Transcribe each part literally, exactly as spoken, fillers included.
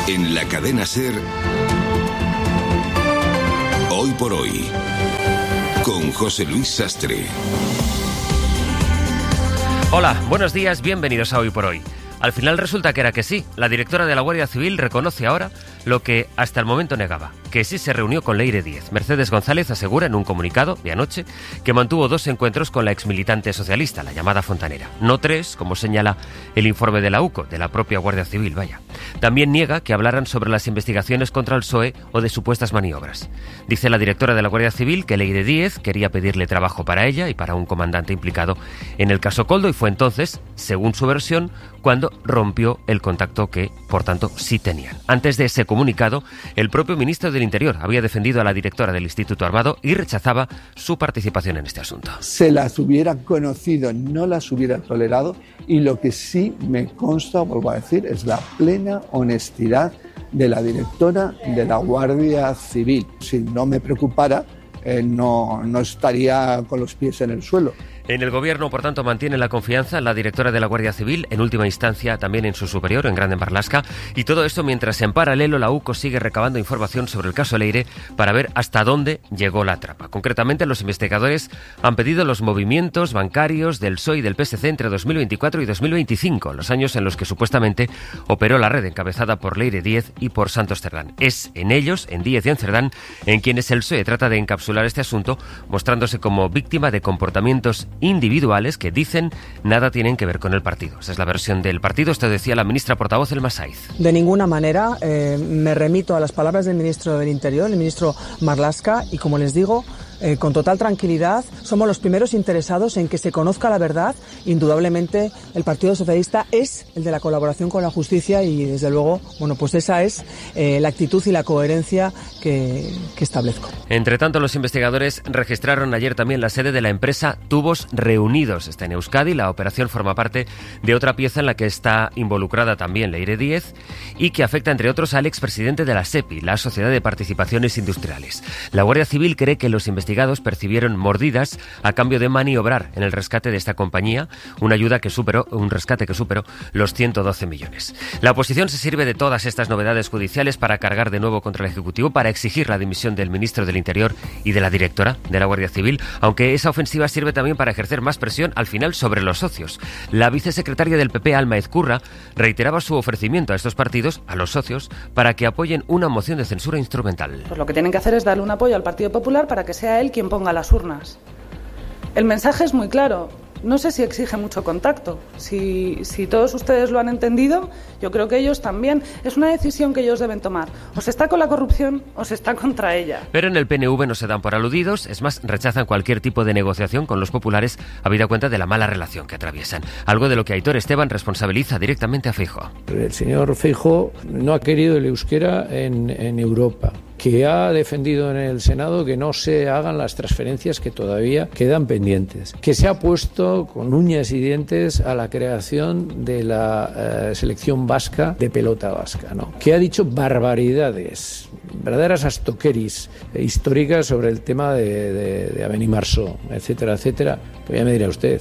En la cadena SER, Hoy por Hoy, con José Luis Sastre. Hola, buenos días, bienvenidos a Hoy por Hoy. Al final resulta que era que sí. La directora de la Guardia Civil reconoce ahora lo que hasta el momento negaba, que sí se reunió con Leire Díez. Mercedes González asegura en un comunicado de anoche que mantuvo dos encuentros con la exmilitante socialista, la llamada Fontanera. No tres, como señala el informe de la U C O, de la propia Guardia Civil, vaya. También niega que hablaran sobre las investigaciones contra el P S O E o de supuestas maniobras. Dice la directora de la Guardia Civil que Leire Díez quería pedirle trabajo para ella y para un comandante implicado en el caso Koldo, y fue entonces, según su versión, cuando rompió el contacto que, por tanto, sí tenían. Antes de ese comunicado, el propio ministro del Interior había defendido a la directora del Instituto Armado y rechazaba su participación en este asunto. Se las hubieran conocido, no las hubiera tolerado, y lo que sí me consta, vuelvo a decir, es la plena honestidad de la directora de la Guardia Civil. Si no me preocupara, eh, no, no estaría con los pies en el suelo. En el Gobierno, por tanto, mantiene la confianza la directora de la Guardia Civil, en última instancia también en su superior, en Grande Marlaska, y todo esto mientras en paralelo la U C O sigue recabando información sobre el caso Leire para ver hasta dónde llegó la trapa. Concretamente, los investigadores han pedido los movimientos bancarios del P S O E y del P S C entre dos mil veinticuatro y dos mil veinticinco, los años en los que supuestamente operó la red encabezada por Leire Díez y por Santos Cerdán. Es en ellos, en Díez y en Cerdán, en quienes el P S O E trata de encapsular este asunto, mostrándose como víctima de comportamientos individuales que dicen nada tienen que ver con el partido. Esa es la versión del partido. Esto decía la ministra portavoz Elma Saiz. De ninguna manera. Eh, me remito a las palabras del ministro del Interior, el ministro Marlaska, y como les digo, Eh, con total tranquilidad, somos los primeros interesados en que se conozca la verdad. Indudablemente, el Partido Socialista es el de la colaboración con la justicia y, desde luego, bueno, pues esa es eh, la actitud y la coherencia que, que establezco. Entre tanto, los investigadores registraron ayer también la sede de la empresa Tubos Reunidos. Está en Euskadi. La operación forma parte de otra pieza en la que está involucrada también Leire Díez y que afecta, entre otros, al expresidente de la SEPI, la Sociedad de Participaciones Industriales. La Guardia Civil cree que los investigadores percibieron mordidas a cambio de maniobrar en el rescate de esta compañía, una ayuda que superó, un rescate que superó los ciento doce millones. La oposición se sirve de todas estas novedades judiciales para cargar de nuevo contra el Ejecutivo, para exigir la dimisión del ministro del Interior y de la directora de la Guardia Civil, aunque esa ofensiva sirve también para ejercer más presión al final sobre los socios. La vicesecretaria del P P, Alma Ezcurra, reiteraba su ofrecimiento a estos partidos, a los socios, para que apoyen una moción de censura instrumental. Pues lo que tienen que hacer es darle un apoyo al Partido Popular para que sea él quien ponga las urnas. El mensaje es muy claro. No sé si exige mucho contacto. Si, si todos ustedes lo han entendido, yo creo que ellos también. Es una decisión que ellos deben tomar. O se está con la corrupción o se está contra ella. Pero en el P N V no se dan por aludidos. Es más, rechazan cualquier tipo de negociación con los populares, habida cuenta de la mala relación que atraviesan. Algo de lo que Aitor Esteban responsabiliza directamente a Feijóo. El señor Feijóo no ha querido el euskera en, en Europa, que ha defendido en el Senado que no se hagan las transferencias que todavía quedan pendientes, que se ha puesto con uñas y dientes a la creación de la eh, selección vasca de pelota vasca, ¿no? Que ha dicho barbaridades, verdaderas astoqueris eh, históricas sobre el tema de, de, de Avenida Marceau, etcétera, etcétera. Pues ya me dirá usted.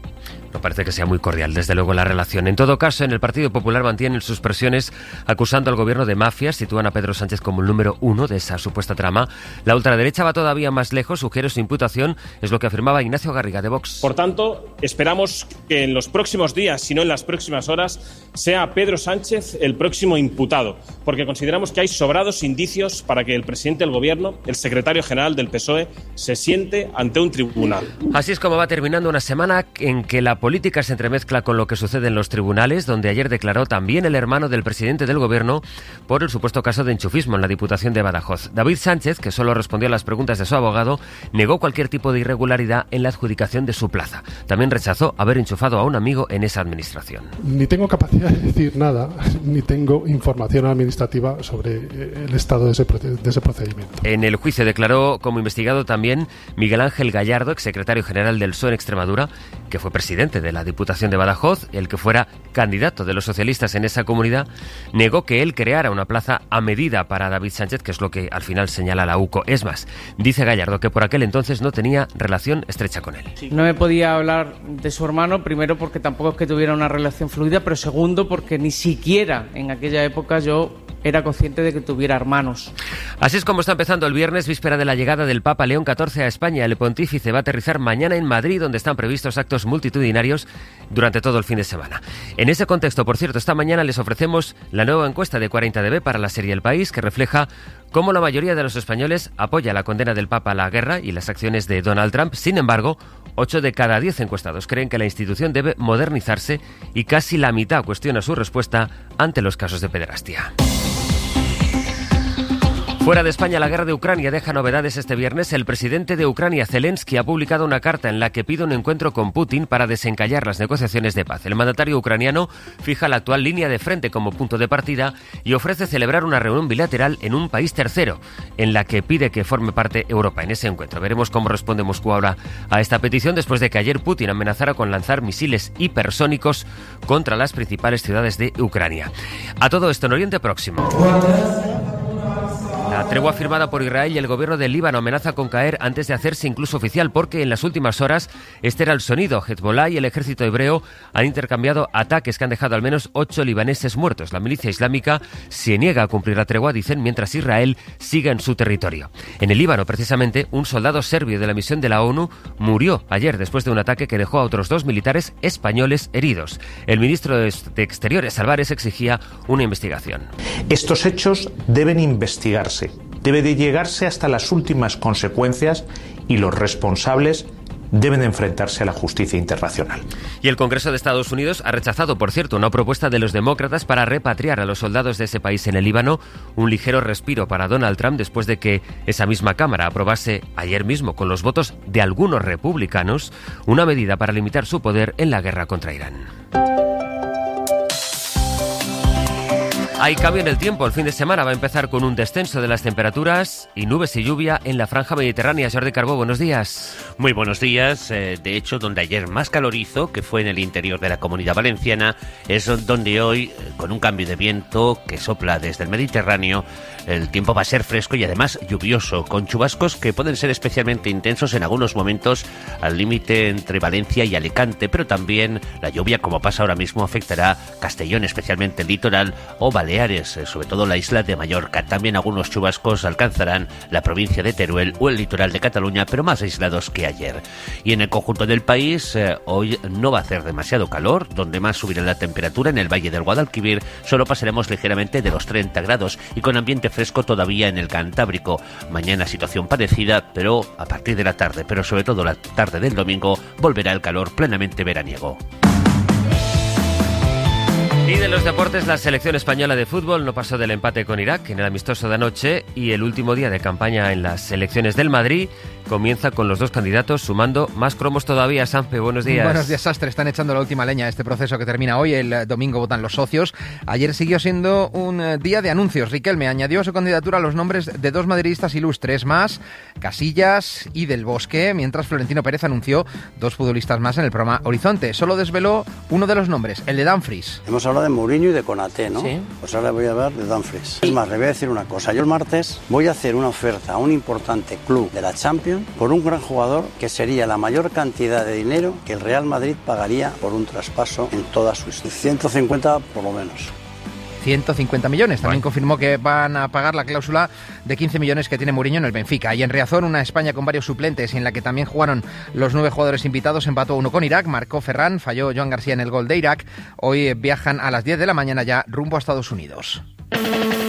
No parece que sea muy cordial, desde luego, la relación. En todo caso, en el Partido Popular mantienen sus presiones acusando al gobierno de mafias, sitúan a Pedro Sánchez como el número uno de esa supuesta trama. La ultraderecha va todavía más lejos, sugiere su imputación, es lo que afirmaba Ignacio Garriga de Vox. Por tanto, esperamos que en los próximos días, si no en las próximas horas, sea Pedro Sánchez el próximo imputado, porque consideramos que hay sobrados indicios para que el presidente del gobierno, el secretario general del P S O E, se siente ante un tribunal. Así es como va terminando una semana en que la política se entremezcla con lo que sucede en los tribunales, donde ayer declaró también el hermano del presidente del gobierno por el supuesto caso de enchufismo en la Diputación de Badajoz. David Sánchez, que solo respondió a las preguntas de su abogado, negó cualquier tipo de irregularidad en la adjudicación de su plaza. También rechazó haber enchufado a un amigo en esa administración. Ni tengo capacidad de decir nada, ni tengo información administrativa sobre el estado de ese, de ese procedimiento. En el juicio declaró como investigado también Miguel Ángel Gallardo, exsecretario general del P S O E en Extremadura, que fue presidente de la Diputación de Badajoz, el que fuera candidato de los socialistas en esa comunidad, negó que él creara una plaza a medida para David Sánchez, que es lo que al final señala la U C O. Es más, dice Gallardo que por aquel entonces no tenía relación estrecha con él. No me podía hablar de su hermano, primero porque tampoco es que tuviera una relación fluida, pero segundo porque ni siquiera en aquella época yo era consciente de que tuviera hermanos. Así es como está empezando el viernes, víspera de la llegada del Papa León catorce a España. El pontífice va a aterrizar mañana en Madrid, donde están previstos actos multitudinarios durante todo el fin de semana. En ese contexto, por cierto, esta mañana les ofrecemos la nueva encuesta de cuarenta D B para la serie El País, que refleja cómo la mayoría de los españoles apoya la condena del Papa a la guerra y las acciones de Donald Trump. Sin embargo, ocho de cada diez encuestados creen que la institución debe modernizarse y casi la mitad cuestiona su respuesta ante los casos de pederastia. Fuera de España, la guerra de Ucrania deja novedades este viernes. El presidente de Ucrania, Zelensky, ha publicado una carta en la que pide un encuentro con Putin para desencallar las negociaciones de paz. El mandatario ucraniano fija la actual línea de frente como punto de partida y ofrece celebrar una reunión bilateral en un país tercero, en la que pide que forme parte Europa en ese encuentro. Veremos cómo responde Moscú ahora a esta petición, después de que ayer Putin amenazara con lanzar misiles hipersónicos contra las principales ciudades de Ucrania. A todo esto, en Oriente Próximo, la tregua firmada por Israel y el gobierno del Líbano amenaza con caer antes de hacerse incluso oficial, porque en las últimas horas este era el sonido. Hezbollah y el ejército hebreo han intercambiado ataques que han dejado al menos ocho libaneses muertos. La milicia islámica se niega a cumplir la tregua, dicen, mientras Israel siga en su territorio. En el Líbano, precisamente, un soldado serbio de la misión de la ONU murió ayer después de un ataque que dejó a otros dos militares españoles heridos. El ministro de Exteriores, Álvarez, exigía una investigación. Estos hechos deben investigarse. Debe de llegarse hasta las últimas consecuencias y los responsables deben de enfrentarse a la justicia internacional. Y el Congreso de Estados Unidos ha rechazado, por cierto, una propuesta de los demócratas para repatriar a los soldados de ese país en el Líbano, un ligero respiro para Donald Trump después de que esa misma Cámara aprobase ayer mismo, con los votos de algunos republicanos, una medida para limitar su poder en la guerra contra Irán. Hay cambio en el tiempo. El fin de semana va a empezar con un descenso de las temperaturas y nubes y lluvia en la franja mediterránea. Jordi Carbó, buenos días. Muy buenos días. Eh, de hecho, donde ayer más calor hizo, que fue en el interior de la Comunidad Valenciana, es donde hoy, con un cambio de viento que sopla desde el Mediterráneo, el tiempo va a ser fresco y además lluvioso, con chubascos que pueden ser especialmente intensos en algunos momentos al límite entre Valencia y Alicante, pero también la lluvia, como pasa ahora mismo, afectará Castellón, especialmente el litoral, o Baleares, sobre todo la isla de Mallorca. También algunos chubascos alcanzarán la provincia de Teruel o el litoral de Cataluña, pero más aislados que ayer. Y en el conjunto del país, eh, hoy no va a hacer demasiado calor, donde más subirá la temperatura en el Valle del Guadalquivir, solo pasaremos ligeramente de los treinta grados y con ambiente fresco todavía en el Cantábrico. Mañana situación parecida, pero a partir de la tarde, pero sobre todo la tarde del domingo, volverá el calor plenamente veraniego. Y de los deportes, la selección española de fútbol no pasó del empate con Irak en el amistoso de anoche, y el último día de campaña en las elecciones del Madrid comienza con los dos candidatos sumando más cromos todavía. Sampe, buenos días. Buenos días, Sastre. Están echando la última leña a este proceso que termina hoy. El domingo votan los socios. Ayer siguió siendo un día de anuncios. Riquelme añadió a su candidatura los nombres de dos madridistas ilustres más, Casillas y Del Bosque, mientras Florentino Pérez anunció dos futbolistas más en el programa Horizonte. Solo desveló uno de los nombres, el de Dumfries. Hemos hablado de Mourinho y de Konaté, ¿no? Sí. Pues ahora voy a hablar de Dumfries. Es más, le voy a decir una cosa. Yo el martes voy a hacer una oferta a un importante club de la Champions por un gran jugador que sería la mayor cantidad de dinero que el Real Madrid pagaría por un traspaso en toda su historia. ciento cincuenta por lo menos. ciento cincuenta millones. También bueno. confirmó que van a pagar la cláusula de quince millones que tiene Mourinho en el Benfica. Y en Riazor, una España con varios suplentes y en la que también jugaron los nueve jugadores invitados, empató uno con Irak, marcó Ferran, falló Joan García en el gol de Irak. Hoy viajan a las diez de la mañana ya rumbo a Estados Unidos.